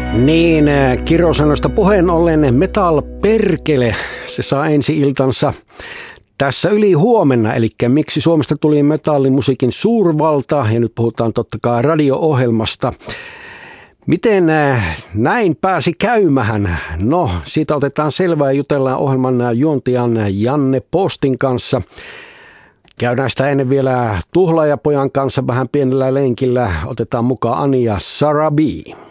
Niin, kirosanoista puheen ollen Metal Perkele, se saa ensi-iltansa tässä yli huomenna, eli miksi Suomesta tuli metallimusiikin suurvalta, ja nyt puhutaan totta kai radio-ohjelmasta. Miten näin pääsi käymähän? No, siitä otetaan selvää ja jutellaan ohjelman juontajan Janne Postin kanssa. Käydään sitä ennen vielä Tuhlaajapojan kanssa vähän pienellä lenkillä. Otetaan mukaan Anja Sarabi.